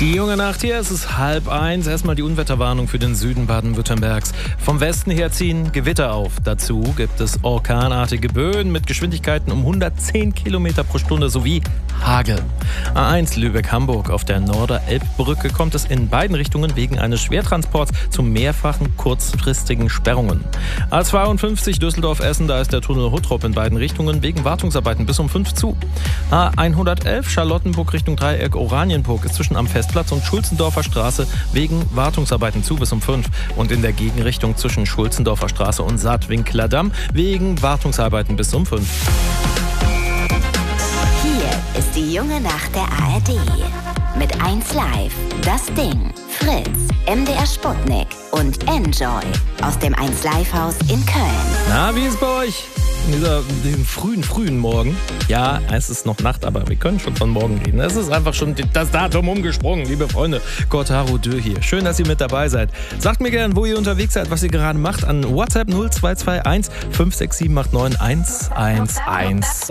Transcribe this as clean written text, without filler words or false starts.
Die junge Nacht hier, es ist 12:30. Erstmal die Unwetterwarnung für den Süden Baden-Württembergs. Vom Westen her ziehen Gewitter auf. Dazu gibt es orkanartige Böen mit Geschwindigkeiten um 110 Kilometer pro Stunde sowie Hagel. A1 Lübeck-Hamburg. Auf der Norderelbbrücke kommt es in beiden Richtungen wegen eines Schwertransports zu mehrfachen kurzfristigen Sperrungen. A52 Düsseldorf-Essen, da ist der Tunnel Huttrop in beiden Richtungen wegen Wartungsarbeiten bis um 5 zu. A111 Charlottenburg Richtung Dreieck Oranienburg ist zwischen am Festplatz und Schulzendorfer Straße wegen Wartungsarbeiten zu bis um 5 und in der Gegenrichtung zwischen Schulzendorfer Straße und Saatwinkler Damm wegen Wartungsarbeiten bis um 5. Hier ist die junge Nacht der ARD. Mit 1 Live, Das Ding, Fritz, MDR Sputnik und Enjoy aus dem 1 Live Haus in Köln. Na, wie ist bei euch? Diesem frühen Morgen. Ja, es ist noch Nacht, aber wir können schon von morgen reden. Es ist einfach schon das Datum umgesprungen, liebe Freunde. Kotaro Dö hier. Schön, dass ihr mit dabei seid. Sagt mir gern, wo ihr unterwegs seid, was ihr gerade macht, an WhatsApp 0221 56789 111.